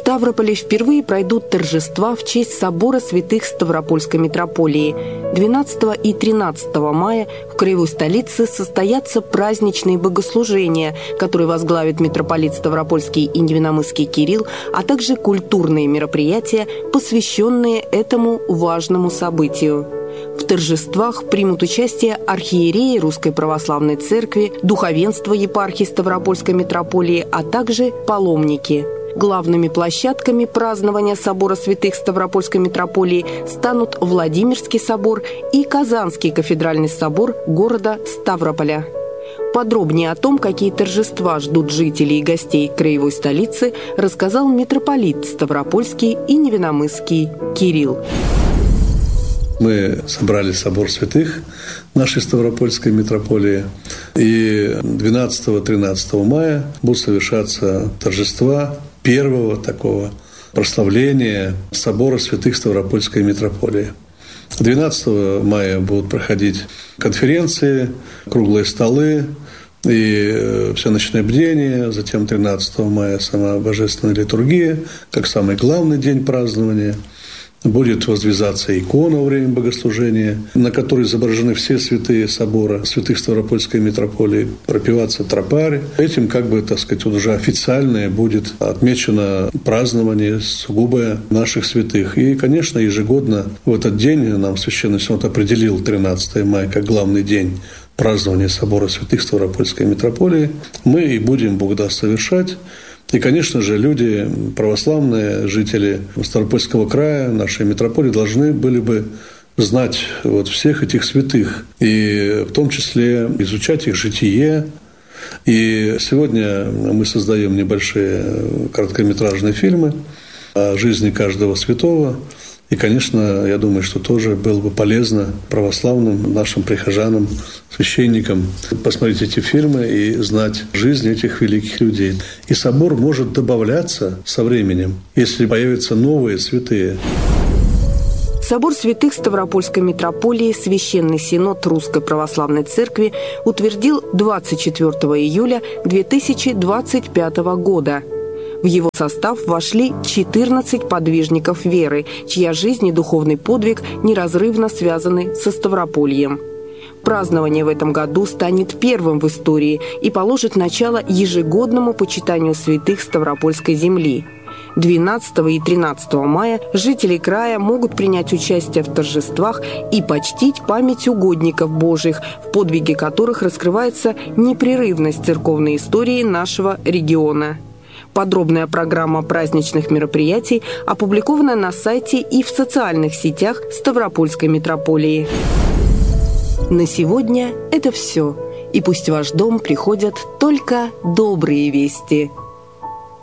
Ставрополе впервые пройдут торжества в честь собора святых Ставропольской митрополии. 12 и 13 мая в краевой столице состоятся праздничные богослужения, которые возглавит митрополит Ставропольский и Невиномысский Кирилл, а также культурные мероприятия, посвященные этому важному событию. В торжествах примут участие архиереи Русской Православной Церкви, духовенство епархии Ставропольской митрополии, а также паломники. Главными площадками празднования собора святых Ставропольской митрополии станут Владимирский собор и Казанский кафедральный собор города Ставрополя. Подробнее о том, какие торжества ждут жителей и гостей краевой столицы, рассказал митрополит Ставропольский и Невиномысский Кирилл. Мы собрали собор святых нашей Ставропольской митрополии, и 12-13 мая будут совершаться торжества первого такого прославления собора святых Ставропольской митрополии. 12 мая будут проходить конференции, круглые столы и всеночное бдение. Затем 13 мая сама божественная литургия, как самый главный день празднования. Будет возвязаться икона во время богослужения, на которой изображены все святые собора святых Ставропольской митрополии, пропеваться тропарь. Этим, уже официальное будет отмечено празднование сугубо наших святых. И, конечно, ежегодно в этот день нам Священный Синод определил 13 мая как главный день празднования собора святых Ставропольской митрополии. Мы и будем, Бог даст, совершать. И, конечно же, люди, православные, жители Ставропольского края, нашей митрополии, должны были бы знать всех этих святых, и в том числе изучать их житие. И сегодня мы создаем небольшие короткометражные фильмы о жизни каждого святого. И, конечно, я думаю, что тоже было бы полезно православным нашим прихожанам, священникам посмотреть эти фильмы и знать жизнь этих великих людей. И собор может добавляться со временем, если появятся новые святые. Собор святых Ставропольской митрополии Священный Синод Русской Православной Церкви утвердил 24 июля 2025 года. В его состав вошли 14 подвижников веры, чья жизнь и духовный подвиг неразрывно связаны со Ставропольем. Празднование в этом году станет первым в истории и положит начало ежегодному почитанию святых Ставропольской земли. 12 и 13 мая жители края могут принять участие в торжествах и почтить память угодников Божьих, в подвиге которых раскрывается непрерывность церковной истории нашего региона. Подробная программа праздничных мероприятий опубликована на сайте и в социальных сетях Ставропольской митрополии. На сегодня это все. И пусть в ваш дом приходят только добрые вести.